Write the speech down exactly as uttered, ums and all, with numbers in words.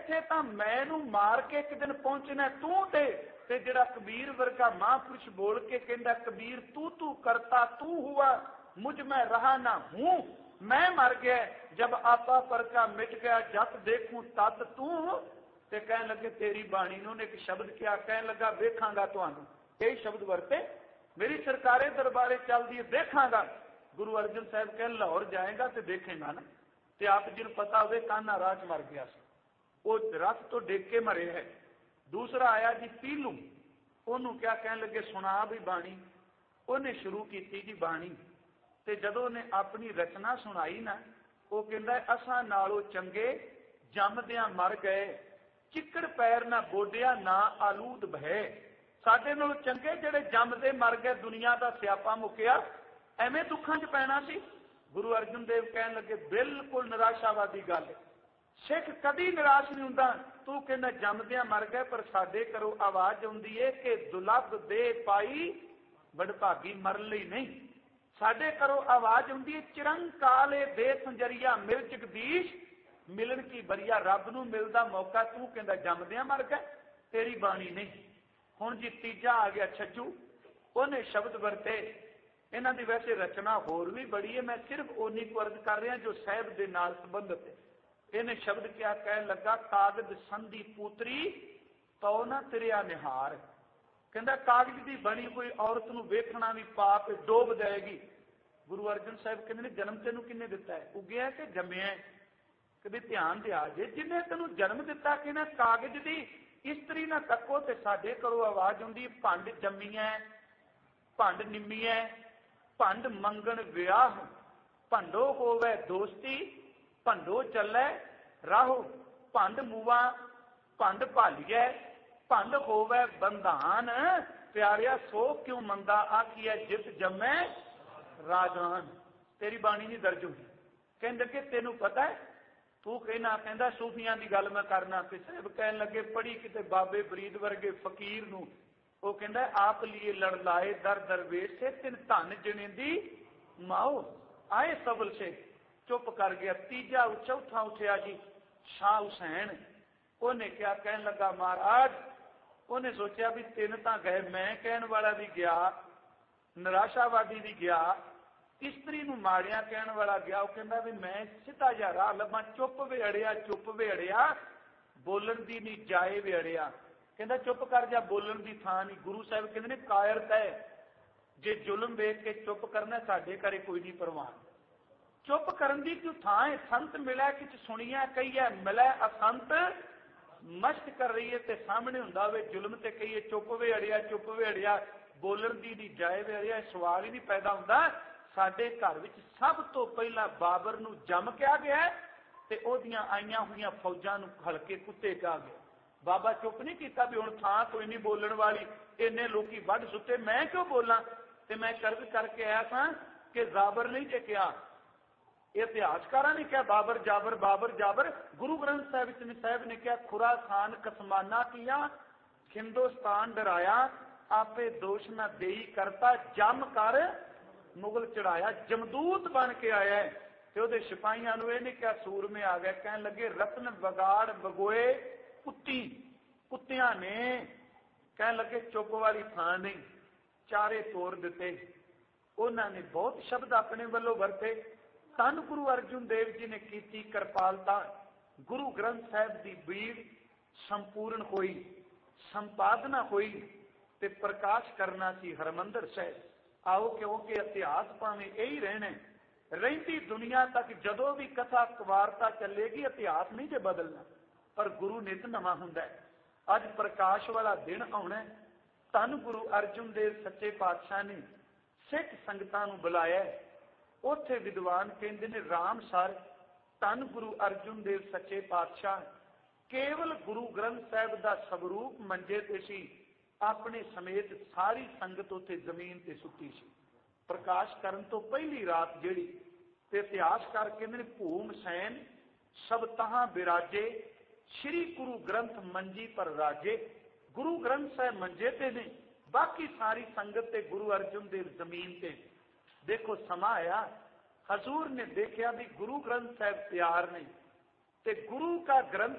ਇੱਥੇ ਤਾਂ ਮੈਨੂੰ ਮਾਰ ਕੇ ਇੱਕ ਦਿਨ ਪਹੁੰਚਣਾ ਤੂੰ ਤੇ ਤੇ ਜਿਹੜਾ कबीर वर्गा महापुरुष बोल के कहता कबीर तू तू करता तू हुआ मुझ में रहा ना हूं मैं मर गया जब आपा पर का मिट गया जत देखूं तत तू ते कहने लगे तेरी बाणी ने एक शब्द क्या कहने लगा वेखांगा तुहानू यही शब्द वरते मेरी सरकारे दरबारे चलती है देखांगा गुरु अर्जन साहब कह लाहौर जाएगा तो देखेगा ना ते आप जिन पता हो कान्हा राज मर गया वो रथ तो डेग के मरे है। दूसरा आया जी पीलू ओनू क्या कहने लगे सुना भी बाणी उन्हें शुरू की जी बाणी ते जदों ने अपनी रचना सुनाई ना वो कहता असा नालों चंगे जमदियां मर गए चिकड़ पैर ना गोडिया ना आलूद बहे साडे नालों चंगे जेड़े जमदे मर गए दुनिया का स्यापा मुक्या एवें दुखां च पैना सी। गुरु अर्जन देव कहने लगे बिल्कुल निराशावादी गल सिख कदी निराश नहीं हुंदा तू कहना जमदियां मर गए पर साडे घरों आवाज आउंदी है कि दुलभ दे पाई बड़भागी मरन लई नहीं साडे घरों आवाज आउंदी है चिरंकाले दे संजरिया मिल जगदीश मिलन की बरिया रब नूं मिलदा मौका तू कहंदा जमदियां मर गए तेरी बाणी नहीं। हुण जी तीजा आ गया छज्जू उन्हें शब्द वरते इन्हां दी वैसे रचना होर भी बड़ी है मैं सिर्फ ओनी को अर्ज कर रहा जो साहिब दे नाल संबंधित है। इन्हें शब्द क्या कह लगा कागज संधि पुत्री तो ना तिरिया निहार कहता कागज की बनी कोई औरत नूं वेखना भी पाप डोब जाएगी। गुरु अर्जन साहब कहते जन्म तेनू किन्ने दिता है उगया कि जम्मिया कभी ध्यान दिया जे जिन्हें तेनू जन्म दिता कहना कागज की इस्त्री ना तको तो साडे घरों आवाज आउंदी भंड जम्मी है भंड निम्मी है भंड मंगण विआह भंडो होवे दोस्ती भंडो चले राहो भंड मूवा भंड भालीए भंड होवे बंधान प्यारिया सो क्यों मंदा आखिए जित जमे राजान तेरी बाणी नहीं दर्ज हुई कहते कि तेनू पता है तू कहना कहता सूफियां की गल मैं करना कि साहब कह लगे पढ़ी किते बाबे फरीद वर्गे फकीर नू वो कहता आप लिए लड़ लाए दर दरवेश से तिन धन जने दी माओ आए सबल से चुप कर गया। तीजा चौथा उठिया जी शाह हुसैन उन्हें क्या कहने लगा महाराज उन्हें सोचा भी तीन तां गए मैं कहने वाला भी गया निराशावादी भी गया इस्त्री नूं माड़िया कहने वाला गया वो कहता भी मैं सीधा जा राह लभा चुप वेड़िया चुप वेड़िया बोलन दी नहीं जाए वेड़िया कहता चुप कर जा बोलन की थां नहीं। गुरु साहब कहते ने कायरता है जे जुल्म वेख के चुप करना साडे घरे कोई नहीं परवान चुप करन दी क्यों थां है संत मिला किछ सुनिया कही मिला असंत मश्क कर रही है ते सामने हुंदा वे जुल्म ते कही चुप वेड़िया चुप वेड़िया बोलन दी नहीं जाए वेड़िया सवाल ही नहीं पैदा हुंदा। साडे घर विच सब तो पहला बाबर नूं जम के आ गया ते ओदियां आईयां होईयां फौजां नूं हलके कुत्ते चा गए बाबा चुप नहीं किया भी हुण थां कोई नहीं बोलण वाली इन्ने लोकी वढ सुते मैं क्यों बोलां ते मैं कर्ज करके आया था कि जाबर नहीं जे कहा इतिहासकारा ने क्या बाबर जाबर बाबर जाबर गुरु ग्रंथ साहिब साहब ने क्या खुरासान कसमाना किया हिंदुस्तान डराया आपे दोष न देई करता जम कर मुगल चढ़ाया जमदूत बन के आया है ते ओदे सिपाहियां नूं इहने क्या सूर में आ गए कहने लगे रत्न बगाड़ बगोए कुत्ती कुत्तियां ने कहने लगे चुप वाली थां नहीं चारे तोड़ दिते। उन्होंने बहुत शब्द अपने वालों वरते धन गुरु अर्जुन देव जी ने की कृपालता गुरु ग्रंथ साहिब की बीड़ संपूर्ण हुई संपादना हुई ते प्रकाश करना सी हरमंदर साहिब आओ क्योंकि इतिहास भावें यही रहने रही दुनिया तक जदों भी कथा वार्ता चलेगी इतिहास नहीं जे बदलना पर गुरु नित नवा हुंदा है। अज प्रकाश वाला दिन आना धन गुरु अर्जुन देव सच्चे पातशाह ने सिख संगतां नूं बुलाया उत्थे विद्वान कहते ने राम सर धन गुरु अर्जुन देव सच्चे पातशाह केवल गुरु ग्रंथ साहिब का स्वरूप मंजे ते सी अपने समेत सारी संगत उत्थे जमीन ते सुती सी प्रकाश करन तो पहली रात जिहड़ी ते इतिहासकार कहते ने भूम सैन सब तहां बिराजे श्री गुरु ग्रंथ मंजी पर राजे गुरु ग्रंथ साहिब मंजे ते ने बाकी सारी संगत ते गुरु अर्जुन देव जमीन ते। देखो समा आया हजूर ने देखा भी गुरु ग्रंथ साहिब तैयार नहीं ते गुरु का ग्रंथ